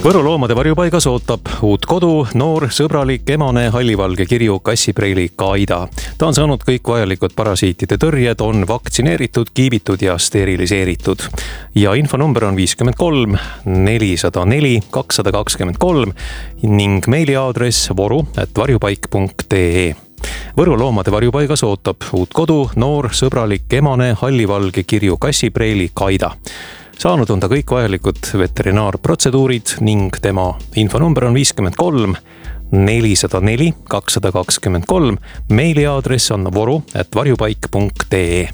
Võru loomade varjupaigas ootab uut kodu noor, sõbralik, emane, hallivalge kirju kassipreili Kaida. Ta on saanud kõik vajalikud parasiitide tõrjed, on vaktsineeritud, kiibitud ja steriliseeritud. Ja infonumber on 53 404 223 ning meiliaadress voru@varjupaik.ee. Võru loomade varjupaigas ootab uut kodu noor, sõbralik, emane, hallivalge kirju kassipreili Kaida. Saanud on ta kõik vajalikud veterinaarprotseduurid ning tema infonumber on 53 404 223. Meiliaadress on voru@varjupaik.ee.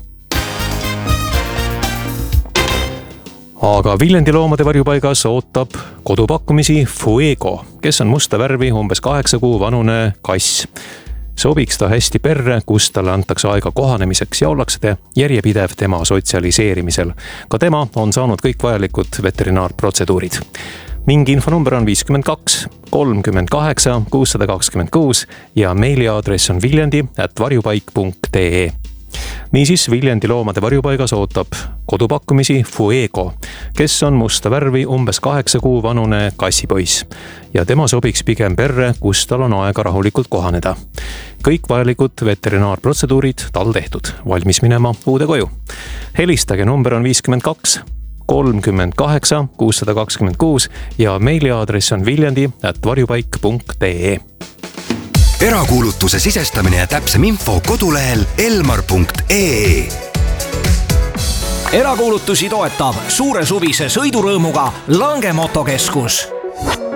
Aga Viljandi loomade varjupaigas ootab kodupakkumisi Fuego, kes on musta värvi umbes 8 kuu vanune kass. Sobiks ta hästi perre, kus talle antakse aega kohanemiseks ja ollakse järjepidev tema sotsialiseerimisel. Ka tema on saanud kõik vajalikud veterinaarprotseduurid. Ning infonumber on 52 38 626 ja meiliaadress on viljandi@varjupaik.ee. Niisiis Viljandi loomade varjupaigas ootab kodupakkumisi Fuego, kes on musta värvi umbes 8 kuu vanune kassipoiss. Ja tema sobiks pigem perre, kus tal on aega rahulikult kohaneda. Kõik vajalikud veterinaarprotseduurid tal tehtud, valmis minema uude koju. Helistage, number on 52 38 626 ja meiliaadress on viljandi@varjupaik.ee. Erakuulutuse sisestamine ja täpsem info kodulehel elmar.ee. Erakuulutusi toetab suure suvise sõidurõõmuga Lange Motokeskus.